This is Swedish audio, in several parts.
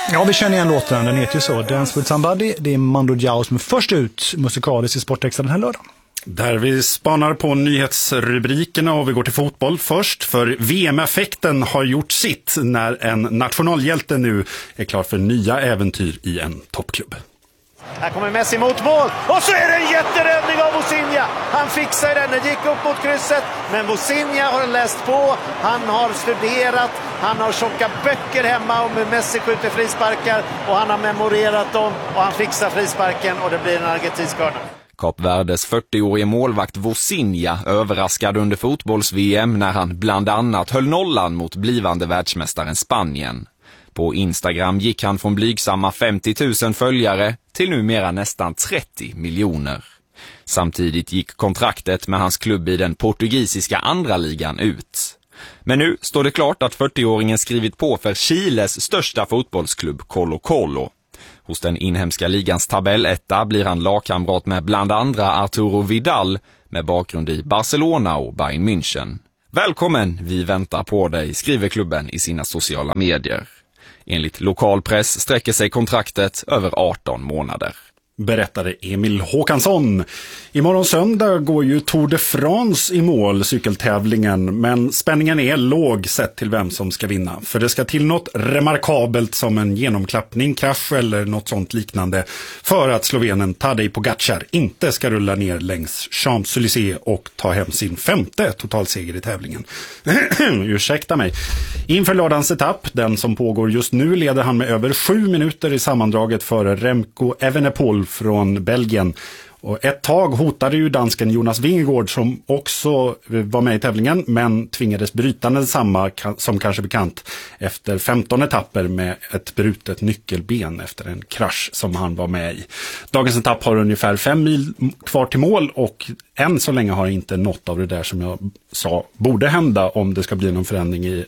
Ja, vi känner igen låten. Den heter ju så. Dance with somebody. Det är Mando Diao som är först ut musikaliskt i Sportextra den här lördagen. Där vi spanar på nyhetsrubrikerna och vi går till fotboll först. För VM-effekten har gjort sitt när en nationalhjälte nu är klar för nya äventyr i en toppklubb. Här kommer Messi mot mål och så är det en jätteräddning av Vozinha. Han fixar den, gick upp mot krysset, men Vozinha har läst på, han har studerat, han har tjocka böcker hemma om hur Messi skjuter frisparkar och han har memorerat dem och han fixar frisparken och det blir en argentinsk hörna. Kap Verdes 40-årige målvakt Vozinha överraskade under fotbolls-VM när han bland annat höll nollan mot blivande världsmästaren Spanien. På Instagram gick han från blygsamma 50 000 följare till numera nästan 30 miljoner. Samtidigt gick kontraktet med hans klubb i den portugisiska andra ligan ut. Men nu står det klart att 40-åringen skrivit på för Chiles största fotbollsklubb Colo-Colo. Hos den inhemska ligans tabelletta blir han lagkamrat med bland andra Arturo Vidal med bakgrund i Barcelona och Bayern München. Välkommen, vi väntar på dig, skriver klubben i sina sociala medier. Enligt lokalpress sträcker sig kontraktet över 18 månader. Berättade Emil Håkansson. Imorgon söndag går ju Tour de France i mål, cykeltävlingen, men spänningen är låg sett till vem som ska vinna. För det ska till något remarkabelt som en genomklappning, krasch eller något sånt liknande för att slovenen Tadej Pogačar inte ska rulla ner längs Champs-Élysées och ta hem sin 5:e totalseger i tävlingen. Ursäkta mig. Inför lördagens etapp, den som pågår just nu, leder han med över 7 minuter i sammandraget före Remco Evenepoel från Belgien. Och ett tag hotade ju dansken Jonas Vingegaard som också var med i tävlingen men tvingades bryta densamma som kanske bekant efter 15 etapper med ett brutet nyckelben efter en krasch som han var med i. Dagens etapp har ungefär 5 mil kvar till mål och än så länge har inte något av det där som jag sa borde hända om det ska bli någon förändring i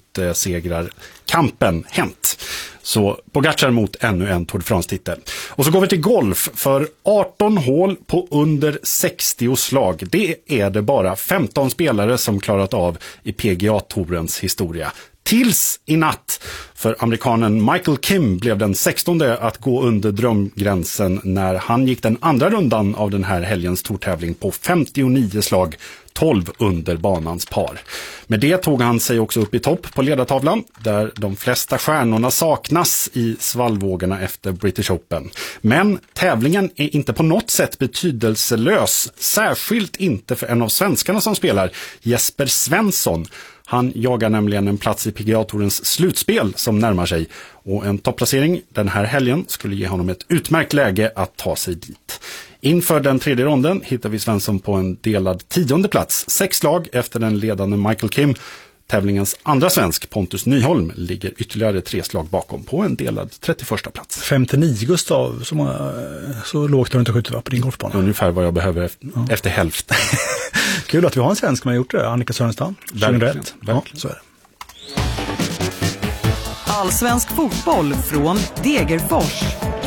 slutsegrarkampen hänt. Så Pogačar mot ännu en Tour de France-titel. Och så går vi till golf. För 18 hål på under 60 slag. Det är det bara 15 spelare som klarat av i PGA-tourens historia. Tills i natt. För amerikanen Michael Kim blev den 16:e att gå under drömgränsen när han gick den andra rundan av den här helgens tourtävling på 59 slag. 12 under banans par. Med det tog han sig också upp i topp på ledartavlan där de flesta stjärnorna saknas i svallvågorna efter British Open. Men tävlingen är inte på något sätt betydelselös, särskilt inte för en av svenskarna som spelar, Jesper Svensson. Han jagar nämligen en plats i PGA-tourens slutspel som närmar sig och en topplacering den här helgen skulle ge honom ett utmärkt läge att ta sig dit. Inför den tredje ronden hittar vi Svensson på en delad 10:e plats, 6 slag efter den ledande Michael Kim. Tävlingens andra svensk, Pontus Nyholm, ligger ytterligare 3 slag bakom på en delad 31:a plats. 59, Gustav, så lågt har du inte skjutit på din golfbana. Ungefär vad jag behöver efter hälften. Kul att vi har en svensk som har gjort det, Annika Sörenstam. 2001. Ja, så är det. Allsvensk fotboll från Degerfors.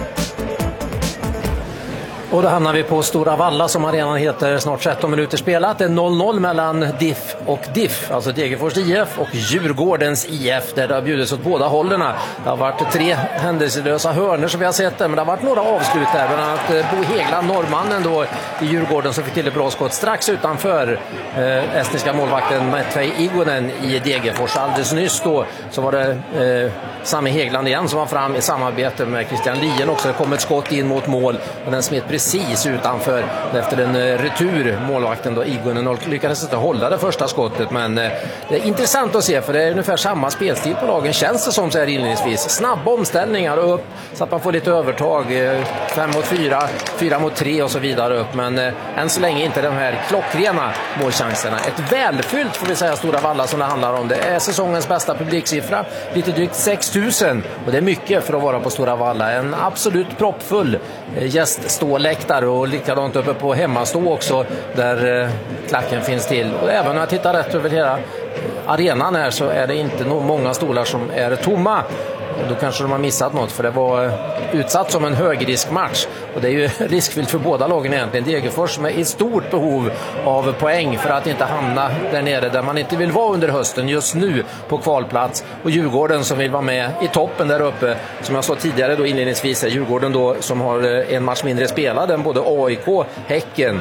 Och då hamnar vi på Stora Valla som arenan heter, snart 13 minuter spelat. Det är 0-0 mellan DIF och DIF, alltså Degerfors IF och Djurgårdens IF, där det har bjudits åt båda hållerna. Det har varit 3 händelselösa hörnor som vi har sett där, men det har varit några avslut där. Bland annat Bo Hegland, norrmannen då i Djurgården, som fick till ett bra skott strax utanför estniska målvakten Matvej Igonen i Degerfors. Alldeles nyss då så var det Sami Hegland igen som var fram i samarbete med Christian Lien också. Det kom ett skott in mot mål och den smet precis utanför efter en retur. Målvakten då Igonen lyckades inte hålla det första skottet, men det är intressant att se för det är ungefär samma spelstil på lagen, känns det som så här inledningsvis. Snabba omställningar och upp så att man får lite övertag, 5 mot 4, 4 mot 3 och så vidare upp, men än så länge inte de här klockrena målchanserna. Ett välfyllt, får vi säga, Stora Valla som det handlar om. Det är säsongens bästa publiksiffra, lite drygt 6 000, och det är mycket för att vara på Stora Valla. En absolut proppfull gästståläktare och likadant uppe på hemmastå också där klacken finns till. Och även när jag tittar rätt över hela arenan här så är det inte många stolar som är tomma. då kanske de har missat något, för det var utsatt som en högriskmatch. Och det är ju riskfyllt för båda lagen egentligen. Degerfors som är i stort behov av poäng för att inte hamna där nere där man inte vill vara under hösten just nu på kvalplats. Och Djurgården som vill vara med i toppen där uppe. Som jag sa tidigare då inledningsvis är Djurgården då som har en match mindre spelad än både AIK, Häcken.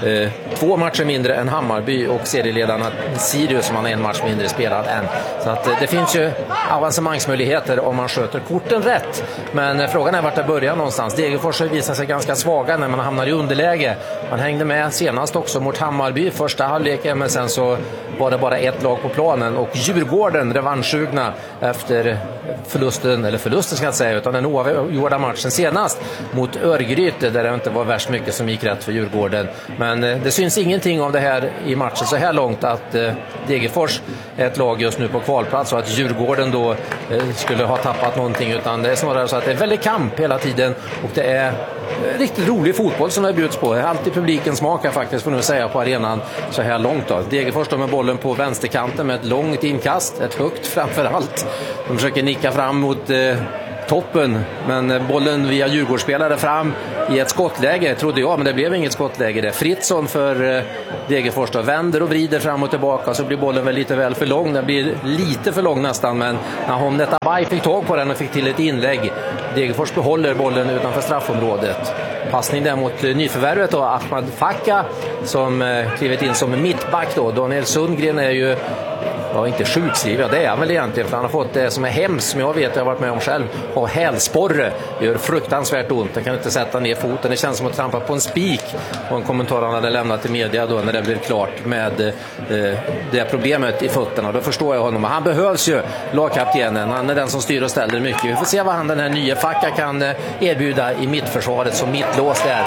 2 matcher mindre än Hammarby och serieledarna Sirius som har en match mindre spelad än. Så att det finns ju avancemangsmöjligheter om man sköter korten rätt. Men frågan är vart det börjar någonstans. Degerfors har visat sig ganska svaga när man hamnar i underläge. Man hängde med senast också mot Hammarby första halvleken, men sen så var det bara ett lag på planen. Och Djurgården revanschsugna efter förlusten ska jag säga, utan den oavgjorda matchen senast mot Örgryte där det inte var värst mycket som gick rätt för Djurgården. Men det syns ingenting av det här i matchen så här långt att Degerfors är ett lag just nu på kvalplats och att Djurgården då skulle ha tappat någonting, utan det är snarare så att det är väldigt kamp hela tiden och det är riktigt rolig fotboll som det bjuds på. Alltid publiken smakar faktiskt, får nu säga, på arenan så här långt då. Degerfors står med bollen på vänsterkanten med ett långt inkast, ett högt framför allt. De försöker nicka fram mot toppen, men bollen via Djurgårdsspelare fram i ett skottläge, trodde jag, men det blev inget skottläge. Det Fritzson för Degerfors då vänder och vrider fram och tillbaka, så blir bollen väl lite väl för lång. Den blir lite för lång nästan, men när Homnet Abay fick tag på den och fick till ett inlägg. Degerfors behåller bollen utanför straffområdet. Passning där mot nyförvärvet då, Ahmad Fakka som klivit in som mittback då. Daniel Sundgren är ju inte sjukskriven, det är han väl egentligen, för han har fått det som är hemskt, som jag vet, jag har varit med om själv, ha hälsporre. Det gör fruktansvärt ont, jag kan inte sätta ner foten, det känns som att trampa på en spik. Och en kommentar han hade lämnat till media då när det blev klart med det problemet i fötterna. Då förstår jag honom, han behövs ju, lagkaptenen, han är den som styr och ställer mycket. Vi får se vad han, den här nya Facka, kan erbjuda i mittförsvaret som mittlås där.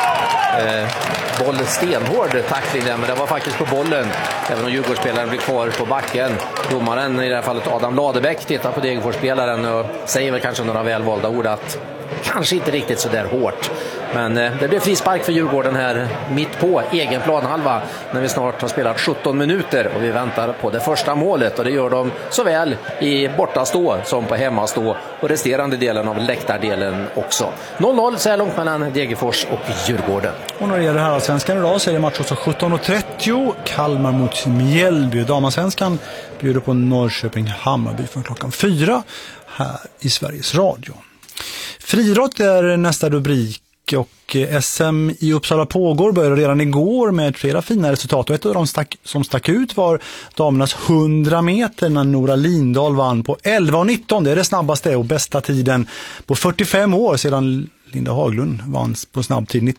Boll stenhård tackling där, men det var faktiskt på bollen, även om Djurgårdsspelaren blir kvar på backen. Domaren, i det här fallet Adam Ladebäck, tittar på Degerfors-spelaren och säger väl kanske några välvalda ord att kanske inte riktigt så där hårt. Men det blir frispark för Djurgården här mitt på egen planhalva när vi snart har spelat 17 minuter och vi väntar på det första målet, och det gör de såväl i bortastå som på hemmastå och resterande delen av läktardelen också. 0-0 så här långt mellan Degerfors och Djurgården. Och när det gäller herrallsvenskan idag så är det match också 17.30, Kalmar mot Mjällby. Damarsvenskan bjuder på Norrköping-Hammarby från klockan 4 här i Sveriges Radio. Friidrott är nästa rubrik, och SM i Uppsala pågår, började redan igår med flera fina resultat. Och ett av de som stack ut var damernas 100 meter när Nora Lindahl vann på 11.19. Det är det snabbaste och bästa tiden på 45 år sedan Linda Haglund vann på snabbtid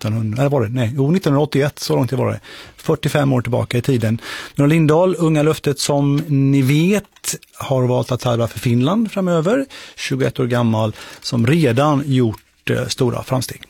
1981, så långt det var det. 45 år tillbaka i tiden. Nora Lindahl, unga löftet som ni vet, har valt att tävla för Finland framöver. 21 år gammal, som redan gjort stora framsteg.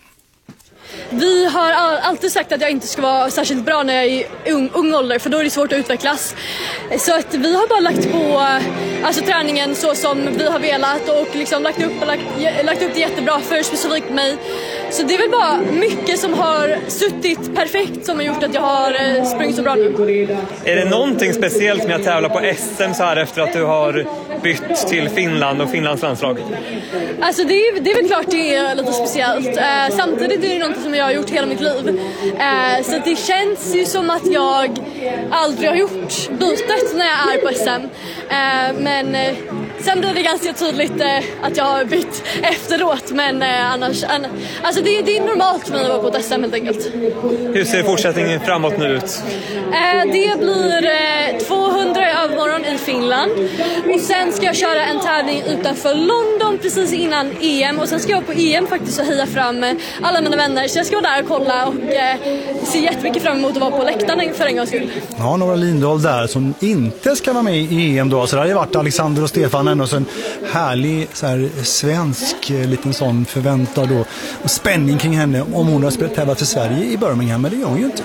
Vi har alltid sagt att jag inte ska vara särskilt bra när jag är i ung ålder, för då är det svårt att utvecklas. Så att vi har bara lagt på träningen så som vi har velat och liksom lagt upp det jättebra för specifikt mig. Så det är väl bara mycket som har suttit perfekt som har gjort att jag har sprungit så bra nu. Är det någonting speciellt med att tävla på SM så här efter att du har bytt till Finland och Finlands landslag? Alltså det är väl klart det är lite speciellt. Samtidigt är det något som jag har gjort hela mitt liv. Så det känns ju som att jag aldrig har gjort bytet när jag är på SM. Men sen blir det ganska tydligt att jag har bytt efteråt. Men annars, alltså det är normalt för mig att vara på ett SM helt enkelt. Hur ser fortsättningen framåt nu ut? Det blir 200 i övermorgon i Finland. Och sen ska jag köra en tävling utanför London precis innan EM. Och sen ska jag på EM faktiskt och heja fram alla mina vänner. Så jag ska vara där och kolla och se jättemycket fram emot att vara på läktaren för en gångs skull. Ja, Nora Lindahl där som inte ska vara med i EM då. Så det har ju varit Alexander och Stefan och så en härlig så här, svensk liten sån förväntad då. Och spänning kring henne om hon har spelat tävlat för Sverige i Birmingham, men det gör hon ju inte.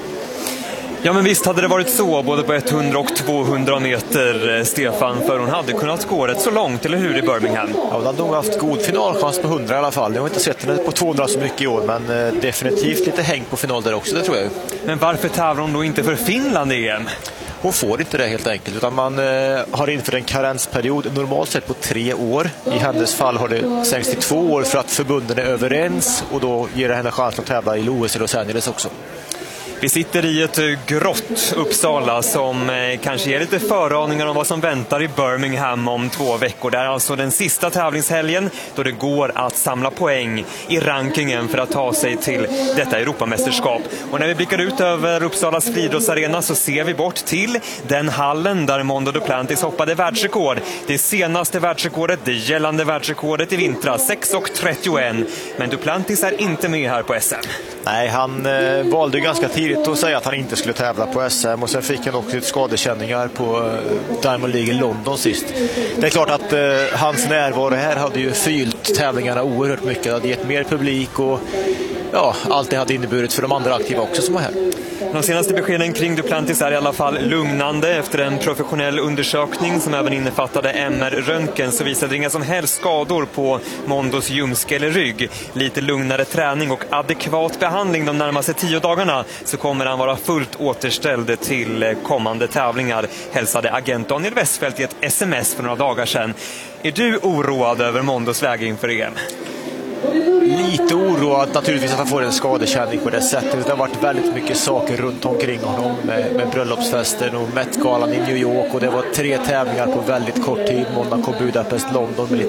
Ja, men visst hade det varit så både på 100 och 200 meter, Stefan, för hon hade kunnat gå rätt så långt, eller hur, i Birmingham? Ja, hon hade nog haft god finalchans på 100 i alla fall. Jag har inte sett henne på 200 så mycket i år, men definitivt lite häng på final där också, det tror jag. Men varför tävlar hon då inte för Finland i EM? hon får inte det helt enkelt, utan man har infört en karensperiod normalt sett på 3 år. I hennes fall har det sänkts till 2 år för att förbunden är överens, och då ger det henne chans att tävla i OS i Los Angeles också. Vi sitter i ett grått Uppsala som kanske ger lite föraningar om vad som väntar i Birmingham om 2 veckor. Det är alltså den sista tävlingshelgen då det går att samla poäng i rankingen för att ta sig till detta Europamästerskap. Och när vi blickar ut över Uppsalas friidrottsarena så ser vi bort till den hallen där Mondo Duplantis hoppade världsrekord. Det senaste världsrekordet, det gällande världsrekordet i vintras, 6,31. Men Duplantis är inte med här på SM. Nej, han valde ganska tidigt att säga att han inte skulle tävla på SM, och sen fick han också skadekänningar på Diamond League i London sist. Det är klart att hans närvaro här hade ju fyllt tävlingarna oerhört mycket. Det hade gett mer publik, och ja, allt det hade inneburit för de andra aktiva också som var här. De senaste beskeden kring Duplantis är i alla fall lugnande. Efter en professionell undersökning som även innefattade MR-röntgen så visade inga som helst skador på Mondos ljumske eller rygg. Lite lugnare träning och adekvat behandling de närmaste 10 dagarna så kommer han vara fullt återställd till kommande tävlingar, hälsade agent Daniel Westfeldt i ett sms för några dagar sedan. Är du oroad över Mondos väg inför EM? Lite oroad naturligtvis att han får en skadekänning på det sättet. Det har varit väldigt mycket saker runt omkring honom med bröllopsfesten och Met-galan i New York, och det var 3 tävlingar på väldigt kort tid. Monaco, Budapest, London med